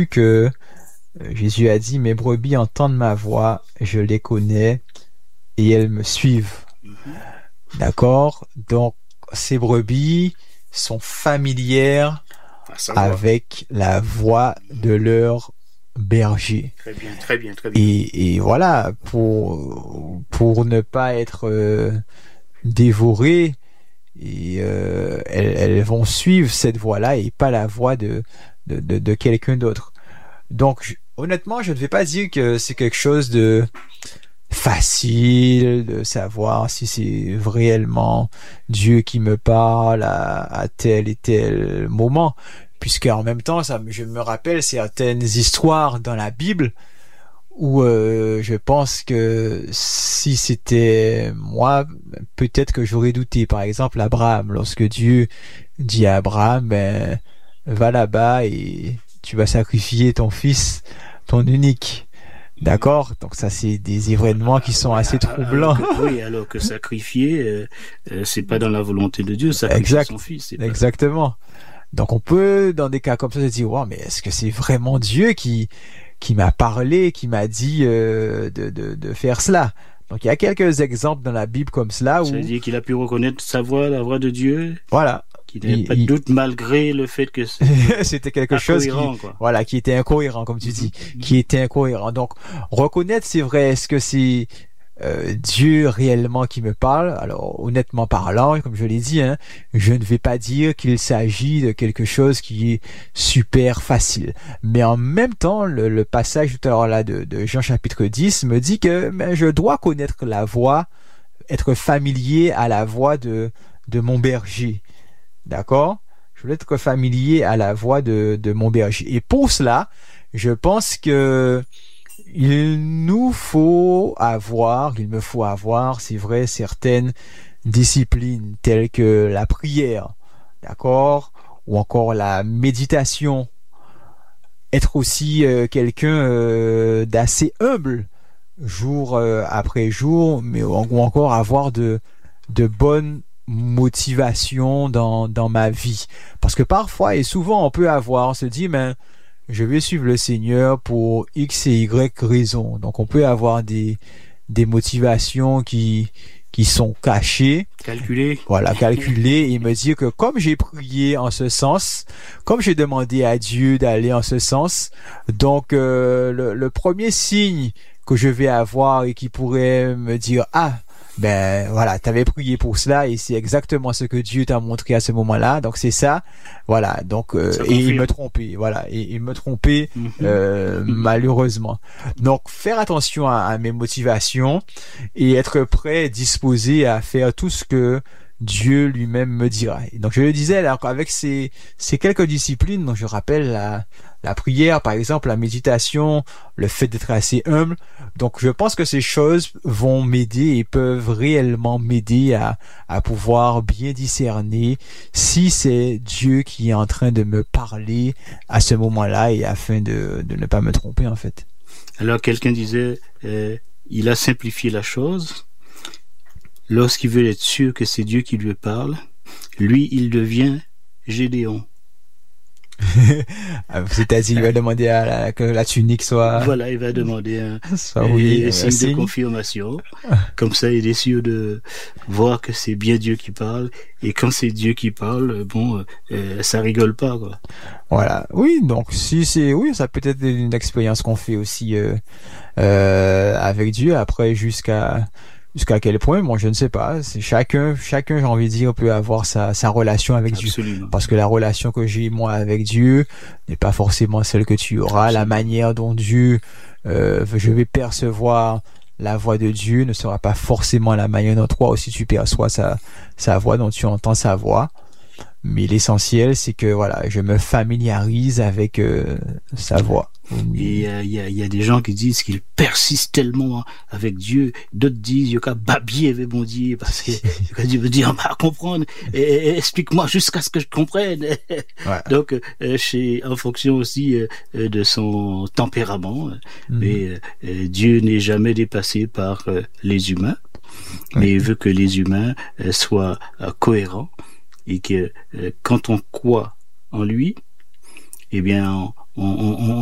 vu que Jésus a dit, mes brebis entendent ma voix, je les connais et elles me suivent. Mhm. D'accord? Donc, ces brebis sont familières À savoir. avec la voix de leur berger. Très bien, très bien, très bien. Et voilà, pour ne pas être dévorées, elles vont suivre cette voie-là et pas la voie de quelqu'un d'autre. Donc, honnêtement, je ne vais pas dire que c'est quelque chose de facile de savoir si c'est réellement Dieu qui me parle à tel et tel moment, puisque en même temps, je me rappelle certaines histoires dans la Bible où je pense que si c'était moi, peut-être que j'aurais douté. Par exemple, Abraham, lorsque Dieu dit à Abraham, ben, va là-bas et tu vas sacrifier ton fils, ton unique. D'accord? Donc ça, c'est des événements qui sont assez troublants. Alors que sacrifier, c'est pas dans la volonté de Dieu, sacrifier son fils. C'est exactement. Donc on peut, dans des cas comme ça, se dire, wow, mais est-ce que c'est vraiment Dieu qui m'a parlé, qui m'a dit de faire cela? Donc il y a quelques exemples dans la Bible comme cela. Ça veut dire qu'il a pu reconnaître sa voix, la voix de Dieu. Voilà. Qu'il n'avait pas de doute malgré le fait que c'était quelque chose qui était incohérent, comme tu dis, qui était incohérent. Donc reconnaître, c'est vrai, est-ce que c'est Dieu réellement qui me parle? Alors honnêtement parlant, comme je l'ai dit, hein, je ne vais pas dire qu'il s'agit de quelque chose qui est super facile. Mais en même temps, le passage tout à l'heure là de Jean chapitre 10 me dit que je dois connaître la voix, être familier à la voix de mon berger. D'accord? Je veux être familier à la voix de mon berger. Et pour cela, je pense que il me faut avoir, c'est vrai, certaines disciplines telles que la prière, d'accord? Ou encore la méditation. Être aussi quelqu'un d'assez humble, jour après jour, mais ou encore avoir de bonnes motivations dans ma vie. Parce que parfois et souvent on peut on se dit, mais je vais suivre le Seigneur pour X et Y raisons. Donc on peut avoir des motivations qui sont cachées. Calculées. Voilà, calculées et me dire que comme j'ai prié en ce sens, comme j'ai demandé à Dieu d'aller en ce sens, donc le premier signe que je vais avoir et qui pourrait me dire, ah, ben voilà, t'avais prié pour cela et c'est exactement ce que Dieu t'a montré à ce moment-là, donc c'est ça, voilà, donc et il me trompait, voilà, et il me trompait malheureusement. Donc faire attention à mes motivations et être prêt, disposé à faire tout ce que Dieu lui-même me dira. Et donc je le disais, alors avec ces quelques disciplines, donc je rappelle la prière, par exemple, la méditation, le fait d'être assez humble. Donc je pense que ces choses vont m'aider et peuvent réellement m'aider à pouvoir bien discerner si c'est Dieu qui est en train de me parler à ce moment-là et afin de ne pas me tromper en fait. Alors quelqu'un disait, il a simplifié la chose. Lorsqu'il veut être sûr que c'est Dieu qui lui parle, lui, il devient Gédéon. C'est-à-dire, il va demander que la tunique soit... Voilà, il va demander un signe de confirmation. Comme ça, il est sûr de voir que c'est bien Dieu qui parle. Et quand c'est Dieu qui parle, ça rigole pas, quoi. Voilà. Oui, donc oui, ça peut être une expérience qu'on fait aussi avec Dieu. Après, jusqu'à quel point, bon, je ne sais pas. C'est chacun, j'ai envie de dire, peut avoir sa relation avec Absolument. Dieu. Parce que la relation que j'ai, moi, avec Dieu n'est pas forcément celle que tu auras. Absolument. La manière dont Dieu, je vais percevoir la voix de Dieu ne sera pas forcément la manière dont toi aussi tu perçois sa voix, dont tu entends sa voix. Mais l'essentiel, c'est que voilà, je me familiarise avec sa voix. Et il y a des gens qui disent qu'ils persistent tellement avec Dieu. D'autres disent, il y a babier avec mon Dieu, parce que Dieu me dit, on va comprendre, explique-moi jusqu'à ce que je comprenne. Ouais. Donc, en fonction aussi de son tempérament. Mais Dieu n'est jamais dépassé par les humains, mais il veut que les humains soient cohérents. Et que quand on croit en lui, eh bien, on